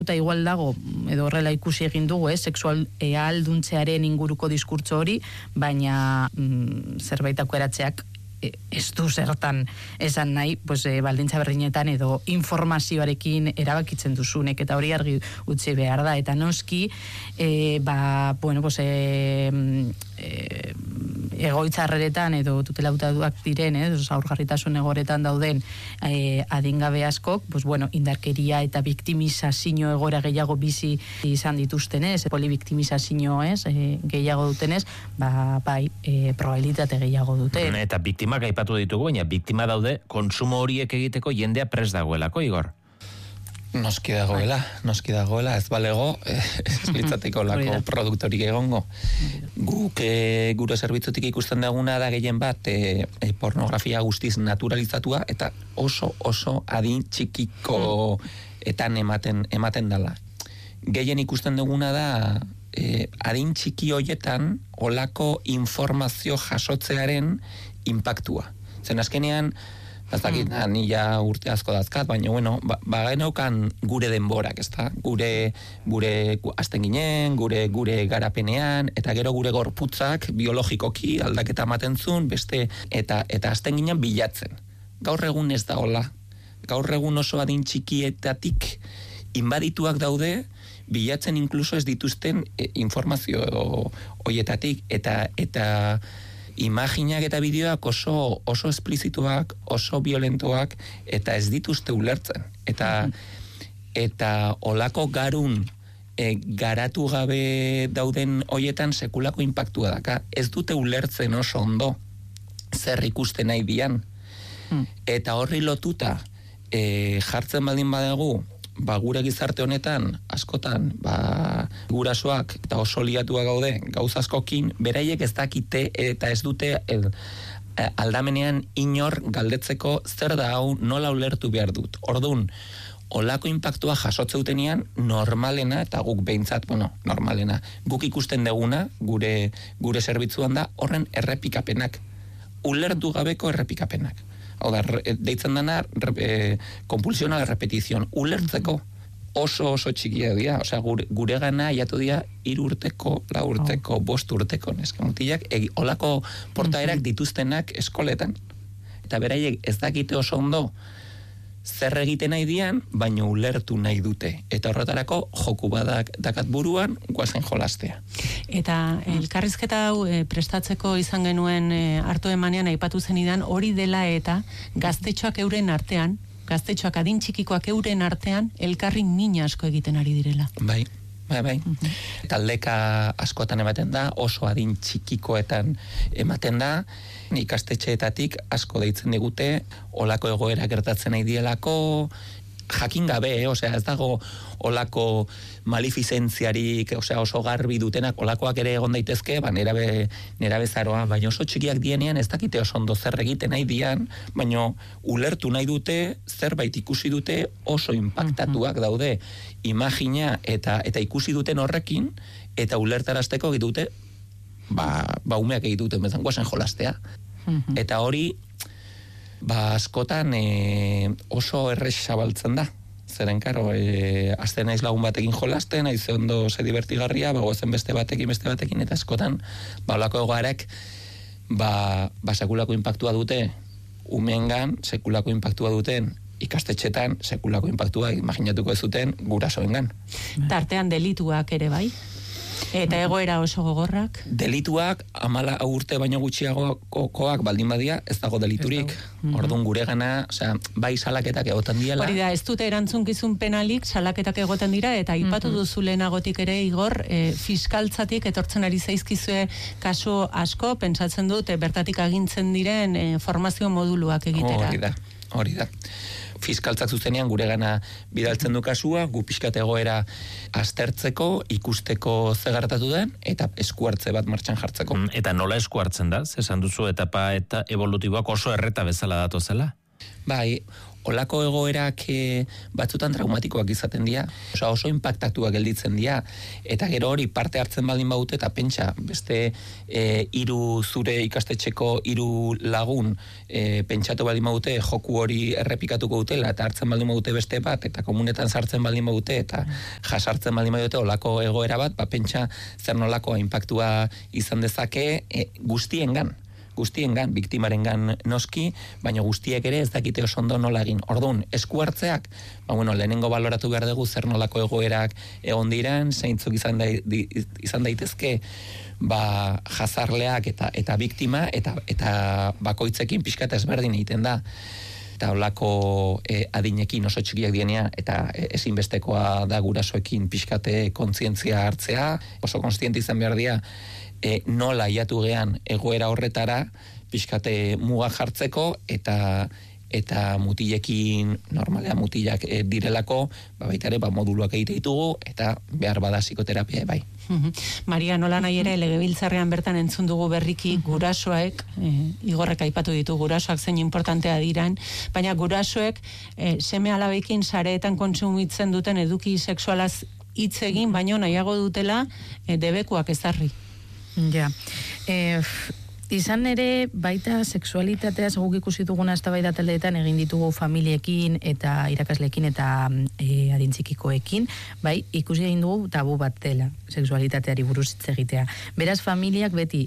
Eta igual dago, edo horrela ikusi egin dugu, sexual ahalduntzearen inguruko diskurtso hori, baina zerbaitako eratzeak ez du zertan esan nahi, pues, baldintza berdinetan edo informazioarekin erabakitzen duzunek, eta hori argi utzi behar da, eta noski, egoitzarreretan edo tutelautatuak diren, zaurgarritasun egoretan dauden adingabe askok, indarkeria eta biktimizazio egoera gehiago bizi izan dituztenez, polibiktimizazio gehiago dutenez, probabilitate gehiago dute. Eta biktimak aipatu ditugu, baina biktima daude konsumo horiek egiteko jendea prest dagoelako, Igor? Noski dagoela, ez balego, ez litzateko lako produktorik egongo. Guk gure zerbitzutik ikusten duguna da gehien bat pornografia guztiz naturalizatua eta oso adin txikiko etan ematen dela. Gehien ikusten duguna da adin txiki hoietan olako informazio jasotzearen impactua. Zen azkenean, ez dakit, ni ja urte asko dazkat, baina, geneukan gure denborak, ezta? Gure azten ginen, gure garapenean, eta gero gure gorputzak biologikoki aldaketa ematen zuen, beste, eta azten ginen bilatzen. Gaur egun ez da hola. Gaur egun oso adin txikietatik inbadituak daude, bilatzen inkluso ez dituzten informazio hoietatik, eta imaginak eta bideoak oso esplizituak, oso violentoak, eta ez dituzte ulertzen. Eta olako garun garatu gabe dauden hoietan sekulako impactua daka. Ez dute ulertzen oso ondo zer ikusten nahi dian. Eta horri lotuta jartzen baldin badagu, gure gizarte honetan, askotan, gurasoak eta oso liatuak gaude, gauza askokin, beraiek ez dakite eta ez dute aldamenean inor galdetzeko zer da hau nola ulertu behar dut. Orduan, olako impactua jasotzeutenian normalena, eta guk behintzat, normalena, guk ikusten deguna, gure zerbitzuan da, horren errepikapenak. Ulertu gabeko errepikapenak. Hau da, deitzen dena kompulsional repetizion, ulertzeko oso txikia dira, osea, gure gana jatu dira 3 urteko, 4 urteko, 5 urteko neskamutilak, olako portaerak dituztenak eskoletan. Eta beraiek ez dakite oso ondo zer egiten nahi dian, baina ulertu nahi dute. Eta horretarako joku badak dakat buruan, guazen jolastea. Eta elkarrizketa hau prestatzeko izan genuen hartu emanean aipatu zenidan, hori dela eta gaztetxoak euren artean, gaztetxoak adin txikikoak euren artean, elkarri min asko egiten ari direla. Bai. Taldeka askotan ematen da, oso adin txikikoetan ematen da, ikastetxeetatik asko deitzen digute, olako egoera gertatzen nahi dielako, jakin gabe, osea, ez dago olako malifizentziarik, osea, oso garbi dutenak, olakoak ere egon daitezke, nerabe zaroa, baina oso txikiak dienean ez dakite oso ondo zer egiten nahi dian, baina ulertu nahi dute, zerbait ikusi dute, oso impactatuak daude, imagina eta ikusi duten horrekin, eta ulertarazteko egitute, umeak egitute, bezan guazen jolastea. Eta hori, askotan oso errex zabaltzen da. Zeren, karo, azte naiz lagun batekin jolasten, aize ondo ze divertigarria, gozen beste batekin, eta askotan, olako egoarek, sekulako impactua dute umeengan, sekulako impactua duten ikastetxetan, sekulako impactua imaginatuko ez duten gurasoengan. Tartean delituak ere bai? Eta egoera oso gogorrak? Delituak, 14 urte baino gutxiagokoak baldin badia, ez dago deliturik. Orduan gure gana, bai salaketak egoten diela. Hori da, ez dute erantzukizun penalik, salaketak egoten dira, eta aipatu duzu lehenagotik ere, Igor, fiskaltzatik etortzen ari zaizkizue kasu asko, pentsatzen dut, bertatik agintzen diren formazio moduluak egitera. Hori da. Fiskaltzak zuzenean gure gana bidaltzen du kasua, gu pixkat egoera aztertzeko, ikusteko ze gertatu den, eta eskuartze bat martxan jartzeko. Eta nola eskuartzen da? Esan duzu etapa eta evolutiboak oso erreta bezala datozela? Bai, olako egoerak batzutan traumatikoak izaten dira, oso impactatuak gelditzen dira, eta gero hori parte hartzen baldin baute, eta pentsa, beste zure ikastetxeko 3 lagun pentsatu baldin baute, joku hori errepikatuko dutela, eta hartzen baldin baute beste bat, eta komunetan sartzen baldin baute, eta jasartzen baldin baute olako egoera bat, pentsa zer nolakoa impactua izan dezake guztiengan, biktimarengan noski, baina guztiek ere ez dakite oso ondo nola egin. Orduan, esku hartzeak, lehenengo baloratu behar dugu zer nolako egoerak egon diran, zeintzuk izan daitezke jazarleak eta biktima, eta bakoitzekin pixkat ezberdin egiten da. Eta olako adinekin oso txikiak dienea, eta ezinbestekoa da gurasoekin pixkate kontzientzia hartzea, oso kontziente izan behar dira, nola iatu gean egoera horretara, pixkate muga jartzeko, eta mutilekin, normalean mutilak direlako, baita ere, moduluak egite ditugu, eta behar bada psikoterapia bai. Maria, nola nahi ere, legebiltzarrean bertan entzun dugu berriki gurasoek, Igorrek aipatu ditu gurasoak zein importantea diran, baina gurasoek seme alabekin sareetan kontsumitzen duten eduki sexualaz hitz egin, baino nahiago dutela debekuak ezarri. Ja, izan ere baita sexualitateaz guk ikusi duguna eztabaida taldeetan egin ditugu familiekin eta irakasleekin eta adintzikikoekin, bai, ikusi egin dugu tabu bat dela sexualitateari buruz hitz egitea. Beraz, familiak beti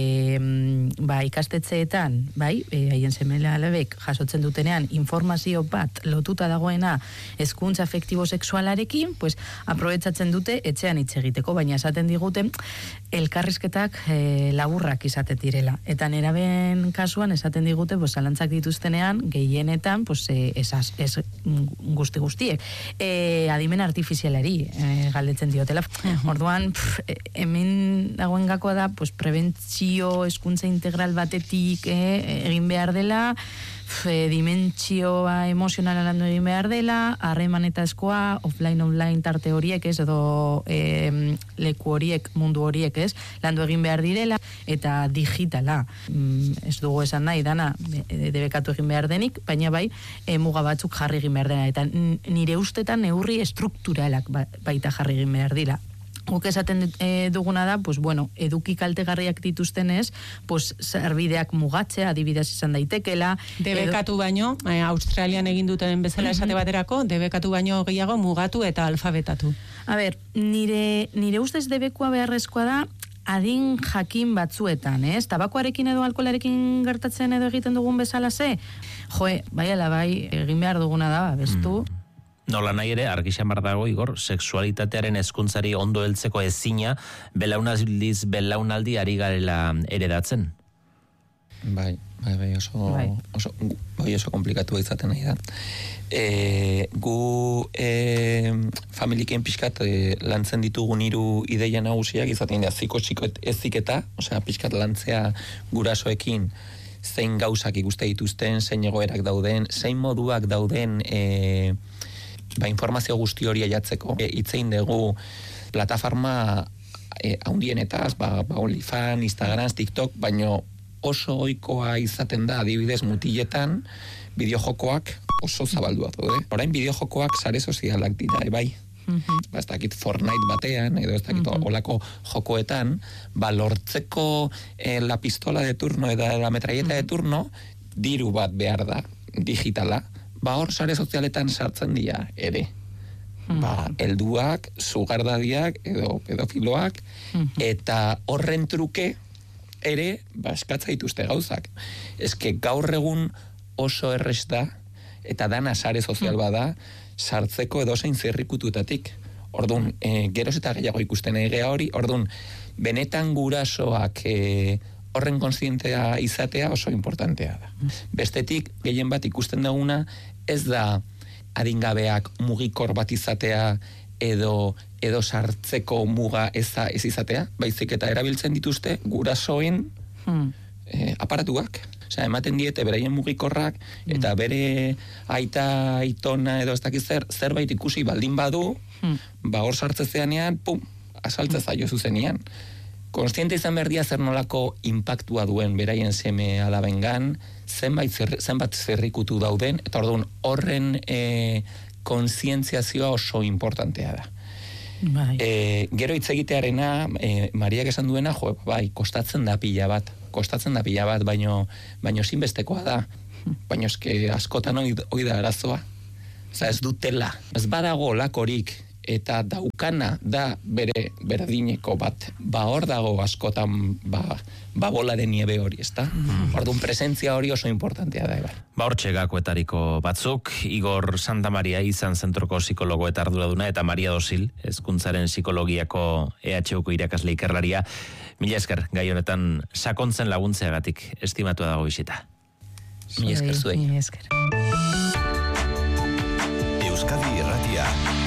ikastetxeetan, bai, haien semele alabek jasotzen dutenean informazio bat lotuta dagoena hezkuntza afektibo sexualarekin, pues aprobetxatzen dute etxean hitz egiteko, baina esaten digute elkarrizketak laburrak izaten direla. Eta neraben kasuan esaten digute, zalantzak dituztenean, gehienetan, ez guztiek. Adimen artifizialari galdetzen diotela. Orduan, hemen dagoen gakoa da, prebentzio hezkuntza integral batetik egin behar dela, dimentsioa emozionala landu egin behar dela, harremanetazkoa, offline tarte horiek ez, edo leku horiek, mundu horiek ez, landu egin behar direla, eta digitala. Ez dugu esan nahi, dana, debekatu egin behar denik, baina bai, muga batzuk jarri egin behar dena, eta nire ustetan neurri estrukturalak baita jarri egin behar dira. Guk esaten duguna da, eduki kaltegarriak dituztenez, sarbideak mugatzea, adibidez izan daitekela. Debekatu baino, Australian egin duten bezala esate baterako, debekatu baino gehiago mugatu eta alfabetatu. A ber, nire ustez debekua beharrezkoa da, adin jakin batzuetan, ez? Tabakoarekin edo alkoholarekin gertatzen edo egiten dugun bezala ze? Bai, egin behar duguna da, bestu. Nola nahi ere, argixan bar dago, Igor, sexualitatearen hezkuntzari ondo heltzeko ezina, belaunaldi ari garela eredatzen. Bai, oso komplikatu izaten nahi da. Gu familiken pixkat lantzen ditugun 3 ideia nagusiak izaten da, ziko eziketa, pixkat lantzea gurasoekin, zein gauzak ikuste dituzten, zein egoerak dauden, zein moduak dauden informazio guzti hori aiatzeko. Itzein dugu plataforma haundienetaz, OnlyFans, Instagram, TikTok, baino oso ohikoa izaten da, adibidez mutiletan, bideojokoak oso zabaldua daude. Orain bideojokoak sare sozialak dira, bai. Ez dakit Fortnite batean, edo ez dakit olako jokoetan, lortzeko la pistola de turno edo la metralleta de turno, diru bat behar da, digitala. Hor sare sozialetan sartzen dira ere. Helduak, sugardadiak edo pedofiloak, eta horren truke ere eskatza dituzte gauzak. Eske gaur egun oso errez da, eta dana sare sozial bada, sartzeko edozein zirrikututatik. Orduan, geroz eta gehiago ikusten egea hori, orduan, benetan gurasoak horren kontzientea izatea oso importantea da. Bestetik, gehien bat ikusten duguna, ez da adingabeak mugikor bat izatea edo sartzeko muga ez izatea, baizik eta erabiltzen dituzte gurasoen aparatuak. Ematen diete beraien mugikorrak eta bere aita, aitona edo ez dakiz zerbait ikusi baldin badu, hor sartzezeanean, asaltze zaio zuzenean. Konstiente izan behar dia zer nolako impactua duen beraien seme alabengan, zenbat zerrikutu dauden, eta orduan horren kontzientziazioa oso importantea da. Bai. Gero hitz egitearena, Mariak esan duena, bai, kostatzen da pila bat, baino zinbestekoa da. Baina eske askotan hori da arazoa. Osa, ez dutela. Ez badago lakorik eta daukana da bere berdineko bat. Hor dago askotan bolaren niebe hori, ezta? Orduan presentzia hori oso importantea da, ebar. Hortxe gakoetariko batzuk, Igor Santamaria izan zentroko psikologo eta arduraduna, eta Maria Dosil, hezkuntzaren psikologiako EHUko irakasle ikerlaria. Mila esker, gai honetan sakontzen laguntzeagatik estimatua dago bisita. Mila esker zuei. Mila esker. Euskadi Irratia.